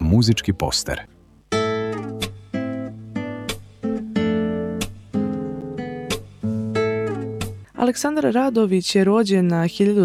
muzički poster. Aleksandar Radović je rođen na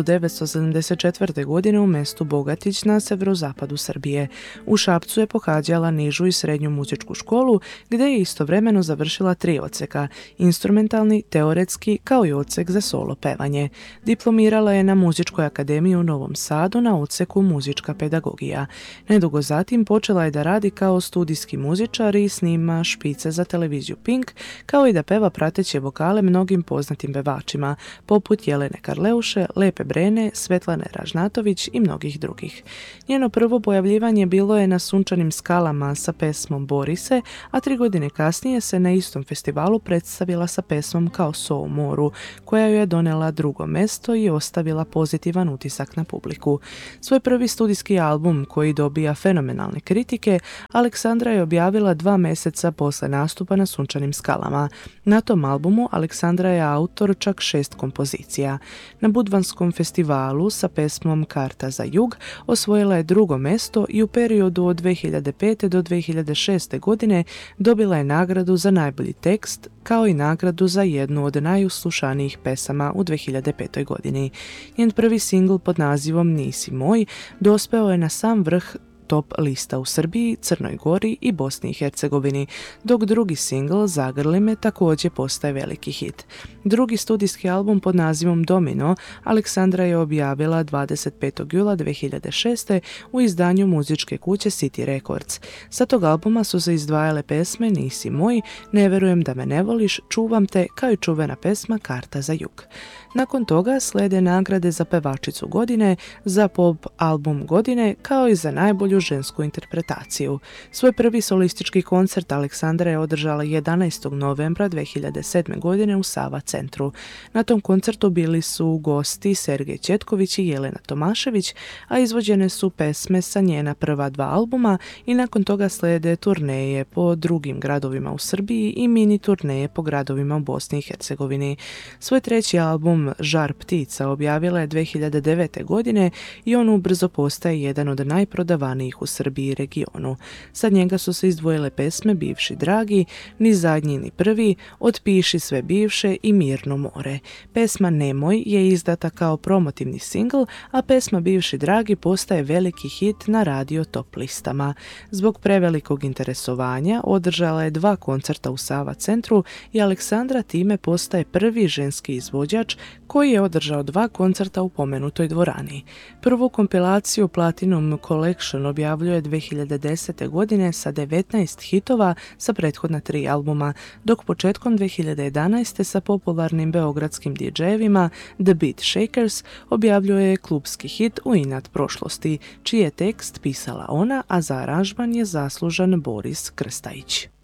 1974. godine u mestu Bogatić na severozapadu Srbije. U Šapcu je pohađala nižu i srednju muzičku školu, gdje je istovremeno završila 3 odseka, instrumentalni, teoretski kao i odsek za solo pevanje. Diplomirala je na Muzičkoj akademiji u Novom Sadu na odseku muzička pedagogija. Nedugo zatim počela je da radi kao studijski muzičar i snima špice za televiziju Pink, kao i da peva prateće vokale mnogim poznatim pevačima, poput Jelene Karleuše, Lepe Brene, Svetlane Ražnatović i mnogih drugih. Njeno prvo pojavljivanje bilo je na Sunčanim skalama sa pesmom Borise, a 3 godine kasnije se na istom festivalu predstavila sa pesmom Kao so u moru, koja joj je donela 2. mesto i ostavila pozitivan utisak na publiku. Svoj prvi studijski album, koji dobija fenomenalne kritike, Aleksandra je objavila 2 mjeseca posle nastupa na Sunčanim skalama. Na tom albumu Aleksandra je autor čak 6 kompozicija. Na Budvanskom festivalu sa pesmom Karta za jug osvojila je 2. mesto i u periodu od 2005. do 2006. godine dobila je nagradu za najbolji tekst, kao i nagradu za jednu od najuslušanijih pesama u 2005. godini. Njen prvi singl pod nazivom Nisi moj dospeo je na sam vrh top lista u Srbiji, Crnoj Gori i Bosni i Hercegovini, dok drugi singl Zagrli me također postaje veliki hit. Drugi studijski album pod nazivom Domino Aleksandra je objavila 25. jula 2006. u izdanju muzičke kuće City Records. Sa tog albuma su se izdvajale pesme Nisi moj, Ne verujem da me ne voliš, Čuvam te, kao i čuvena pesma Karta za jug. Nakon toga slede nagrade za pevačicu godine, za pop album godine, kao i za najbolju žensku interpretaciju. Svoj prvi solistički koncert Aleksandra je održala 11. novembra 2007. godine u Sava centru. Na tom koncertu bili su gosti Sergej Četković i Jelena Tomašević, a izvođene su pesme sa njena prva 2 albuma i nakon toga slede turneje po drugim gradovima u Srbiji i mini turneje po gradovima u Bosni i Hercegovini. Svoj 3. album Žar ptica objavila je 2009. godine i on ubrzo postaje jedan od najprodavanijih u Srbiji i regionu. Sa njega su se izdvojile pesme Bivši dragi, Ni zadnji ni prvi, Otpiši sve bivše i Mirno more. Pesma Nemoj je izdata kao promotivni singl, a pesma Bivši dragi postaje veliki hit na radio top listama. Zbog prevelikog interesovanja održala je 2 koncerta u Sava centru i Aleksandra time postaje prvi ženski izvođač koji je održao 2 koncerta u pomenutoj dvorani. Prvu kompilaciju Platinum Collection objavljuje 2010. godine sa 19 hitova sa prethodna 3 albuma, dok početkom 2011. sa popularnim beogradskim DJ-evima The Beat Shakers objavljuje klubski hit U inat prošlosti, čiji je tekst pisala ona, a za aranžman je zaslužan Boris Krstajić.